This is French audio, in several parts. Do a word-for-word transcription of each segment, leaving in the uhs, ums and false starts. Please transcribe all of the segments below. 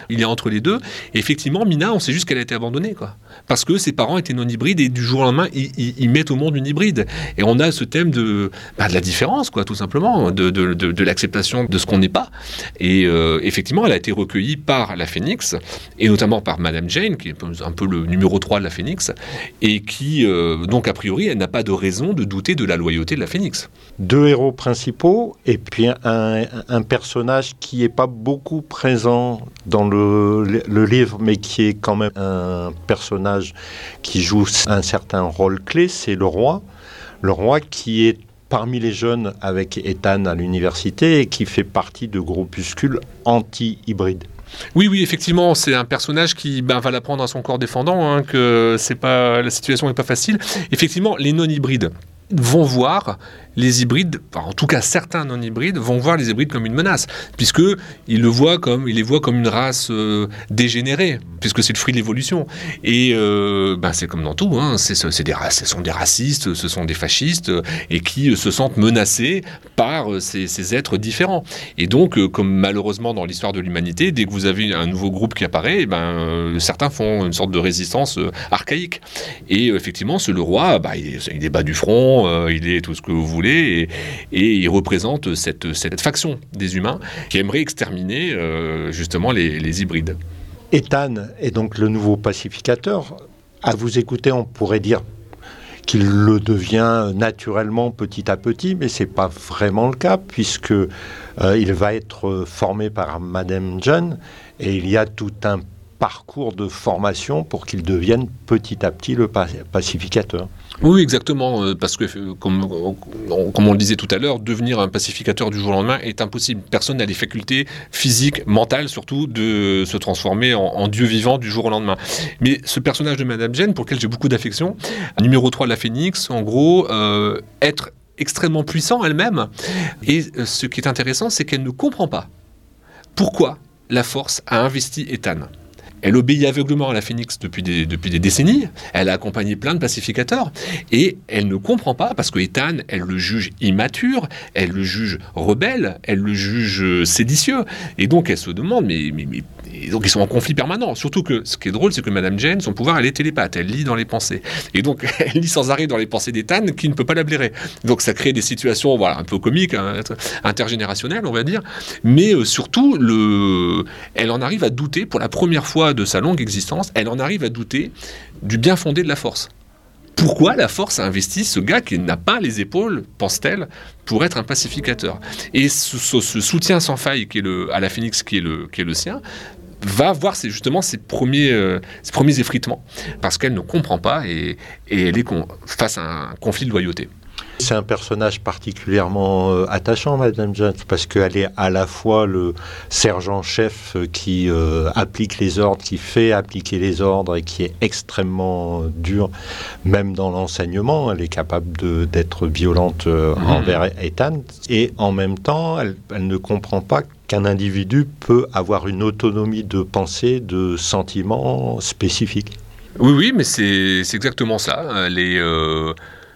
Il est entre les deux. Et effectivement, Mina, on sait juste qu'elle a été abandonnée, quoi. Parce que ses parents étaient non-hybrides et du jour au lendemain, ils, ils, ils mettent au monde une hybride. Et on a ce thème de, bah, de la différence, quoi, tout simplement, de, de, de, de l'acceptation de ce qu'on n'est pas. Et euh, effectivement, elle a été recueillie par la Phénix, et notamment par Madame Jane, qui est un peu le numéro trois de la Phénix, et qui, euh, donc, a priori, elle n'a pas de raison de douter de la loyauté de la Phénix. Deux héros principaux, et puis un, un personnage qui n'est pas beaucoup présent dans le, le livre, mais qui est quand même un personnage qui joue un certain rôle clé, c'est le roi. Le roi qui est parmi les jeunes avec Ethan à l'université et qui fait partie de groupuscules anti-hybrides. Oui, oui, effectivement, c'est un personnage qui ben, va l'apprendre à son corps défendant, hein, que c'est pas, la situation n'est pas facile. Effectivement, les non-hybrides vont voir les hybrides, enfin, en tout cas certains non-hybrides, vont voir les hybrides comme une menace, puisqu'ils le voient comme, ils les voient comme une race euh, dégénérée, puisque c'est le fruit de l'évolution. Et euh, ben, c'est comme dans tout, hein, c'est, c'est des, ce sont des racistes, ce sont des fascistes, euh, et qui euh, se sentent menacés par euh, ces, ces êtres différents. Et donc, euh, comme malheureusement dans l'histoire de l'humanité, dès que vous avez un nouveau groupe qui apparaît, eh ben, euh, certains font une sorte de résistance euh, archaïque. Et euh, effectivement, ce le roi, bah, il, est, il est bas du front, euh, il est tout ce que vous voulez, Et, et il représente cette, cette faction des humains qui aimerait exterminer euh, justement les, les hybrides. Ethan est donc le nouveau pacificateur. À vous écouter, on pourrait dire qu'il le devient naturellement petit à petit, mais ce n'est pas vraiment le cas, puisque euh, il va être formé par Madame Jane, et il y a tout un parcours de formation pour qu'il devienne petit à petit le pacificateur. Oui, exactement, parce que, comme, comme on le disait tout à l'heure, devenir un pacificateur du jour au lendemain est impossible. Personne n'a les facultés physiques, mentales surtout, de se transformer en, en dieu vivant du jour au lendemain. Mais ce personnage de Madame Jane, pour lequel j'ai beaucoup d'affection, numéro trois de la Phénix, en gros, euh, être extrêmement puissant elle-même. Et ce qui est intéressant, c'est qu'elle ne comprend pas pourquoi la Force a investi Ethan. Elle obéit aveuglément à la Phénix depuis des, depuis des décennies. Elle a accompagné plein de pacificateurs. Et elle ne comprend pas, parce que Ethan, elle le juge immature, elle le juge rebelle, elle le juge séditieux. Et donc, elle se demande, mais... mais, mais et donc, ils sont en conflit permanent. Surtout que, ce qui est drôle, c'est que Madame Jane, son pouvoir, elle est télépathe. Elle lit dans les pensées. Et donc, elle lit sans arrêt dans les pensées d'Ethan, qui ne peut pas la blairer. Donc, ça crée des situations, voilà, un peu comiques, hein, intergénérationnelles, on va dire. Mais euh, surtout, le... elle en arrive à douter, pour la première fois de sa longue existence, elle en arrive à douter du bien fondé de la Force. Pourquoi la Force a investi ce gars qui n'a pas les épaules, pense-t-elle, pour être un pacificateur? Et ce, ce, ce soutien sans faille qui est le, à la Phénix, qui est le, qui est le sien, va voir ses, justement ses premiers, euh, ses premiers effritements, parce qu'elle ne comprend pas et, et elle est con, face à un conflit de loyauté. C'est un personnage particulièrement euh, attachant, Madame Jane, parce qu'elle est à la fois le sergent-chef qui euh, applique les ordres, qui fait appliquer les ordres et qui est extrêmement euh, dur, même dans l'enseignement. Elle est capable de, d'être violente euh, mmh. envers Ethan. Et en même temps, elle, elle ne comprend pas qu'un individu peut avoir une autonomie de pensée, de sentiments spécifiques. Oui, oui, mais c'est, c'est exactement ça. Les... Euh...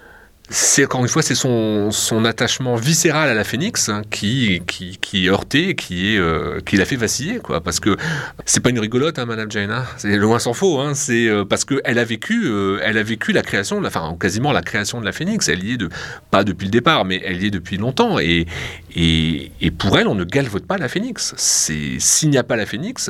C'est, encore une fois, c'est son, son attachement viscéral à la Phénix hein, qui, qui, qui est heurté, qui, est, euh, qui l'a fait vaciller, quoi. Parce que c'est pas une rigolote, hein, Madame Jane. Hein, c'est loin s'en faut. Hein, c'est euh, parce qu'elle a vécu, euh, elle a vécu la création, de la, enfin quasiment la création de la Phénix. Elle y est de, pas depuis le départ, mais elle y est depuis longtemps. Et, et, et pour elle, on ne galvaude pas la Phénix. C'est, s'il n'y a pas la Phénix,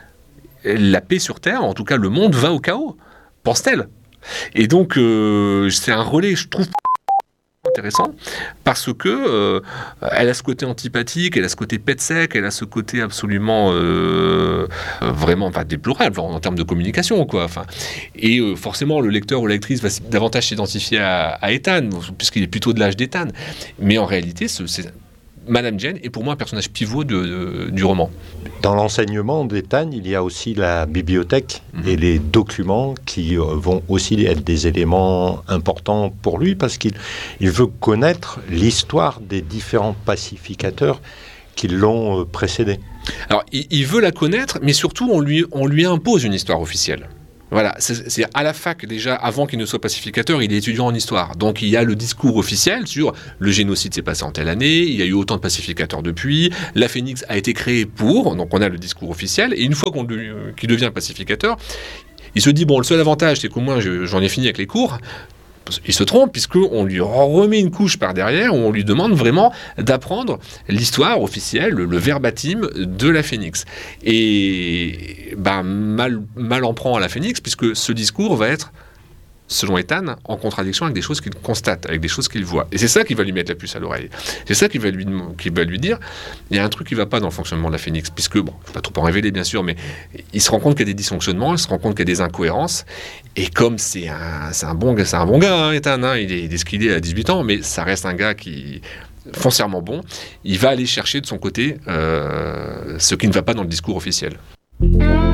la paix sur Terre, en tout cas le monde va au chaos, pense-t-elle. Et donc euh, c'est un relais, je trouve, intéressant parce que euh, elle a ce côté antipathique, elle a ce côté pet sec, elle a ce côté absolument euh, vraiment enfin, déplorable en, en termes de communication quoi. Enfin, et euh, forcément le lecteur ou la lectrice va davantage s'identifier à, à Ethan puisqu'il est plutôt de l'âge d'Ethan, mais en réalité ce, c'est Madame Jane est pour moi un personnage pivot de, de, du roman. Dans l'enseignement d'Ethan, il y a aussi la bibliothèque mmh. et les documents qui vont aussi être des éléments importants pour lui parce qu'il il veut connaître l'histoire des différents pacificateurs qui l'ont précédé. Alors, il, il veut la connaître, mais surtout, on lui, on lui impose une histoire officielle. Voilà, c'est, c'est à la fac déjà, avant qu'il ne soit pacificateur, il est étudiant en histoire. Donc il y a le discours officiel sur le génocide s'est passé en telle année, il y a eu autant de pacificateurs depuis, la Phénix a été créée pour, donc on a le discours officiel, et une fois qu'on de, euh, qu'il devient pacificateur, il se dit, bon, le seul avantage, c'est qu'au moins je, j'en ai fini avec les cours. Il se trompe puisqu'on lui remet une couche par derrière où on lui demande vraiment d'apprendre l'histoire officielle, le, le verbatim de la Phénix. Et ben, mal, mal en prend à la Phénix puisque ce discours va être, selon Ethan, en contradiction avec des choses qu'il constate, avec des choses qu'il voit. Et c'est ça qui va lui mettre la puce à l'oreille. C'est ça qui va lui, qui va lui dire, il y a un truc qui ne va pas dans le fonctionnement de la Phénix, puisque, bon, je ne vais pas trop en révéler bien sûr, mais il se rend compte qu'il y a des dysfonctionnements, il se rend compte qu'il y a des incohérences, et comme c'est un, c'est un, bon, c'est un bon gars, hein, Ethan, hein, il, est, il est ce qu'il est à dix-huit ans, mais ça reste un gars qui foncièrement bon, il va aller chercher de son côté euh, ce qui ne va pas dans le discours officiel.